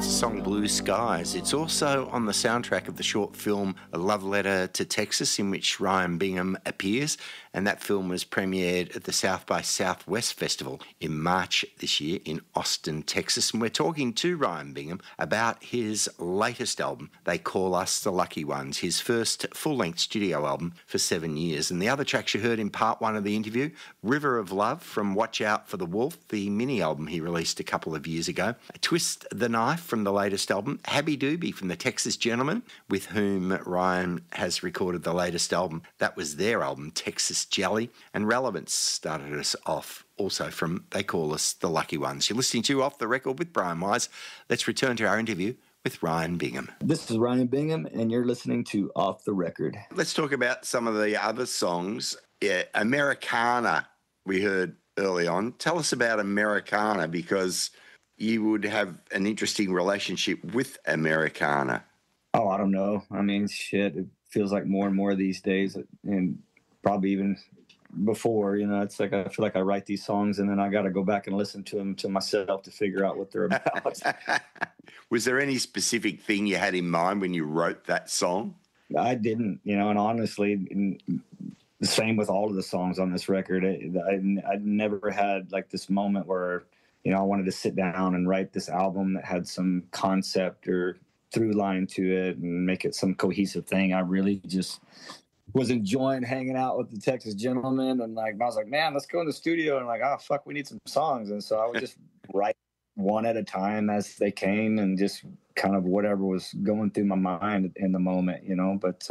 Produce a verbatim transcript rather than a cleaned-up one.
Song Blue Skies. It's also on the soundtrack of the short film A Love Letter to Texas, in which Ryan Bingham appears, and that film was premiered at the South by Southwest Festival in March this year in Austin, Texas. And we're talking to Ryan Bingham about his latest album, They Call Us the Lucky Ones, his first full-length studio album for seven years. And the other tracks you heard in part one of the interview, River of Love from Watch Out for the Wolf, the mini-album he released a couple of years ago, Twist the Knife from the latest album, Habby Doobie from the Texas Gentlemen, with whom Ryan has recorded the latest album. That was their album, Texas Jelly, and Relevance started us off also from They Call Us the Lucky Ones. You're listening to Off the Record with Brian Wise. Let's return to our interview with Ryan Bingham. This is Ryan Bingham, and you're listening to Off the Record. Let's talk about some of the other songs. Yeah, Americana, we heard early on. Tell us about Americana, because you would have an interesting relationship with Americana. Oh, I don't know. I mean, shit, it feels like more and more these days, and probably even before, you know, it's like I feel like I write these songs and then I got to go back and listen to them to myself to figure out what they're about. Was there any specific thing you had in mind when you wrote that song? I didn't, you know, and honestly, the same with all of the songs on this record. I, I, I never had like this moment where, you know, I wanted to sit down and write this album that had some concept or through line to it and make it some cohesive thing. I really just was enjoying hanging out with the Texas Gentlemen, and like I was like, man, let's go in the studio, and like, oh fuck, we need some songs. And so I would just write one at a time as they came, and just kind of whatever was going through my mind in the moment, you know. But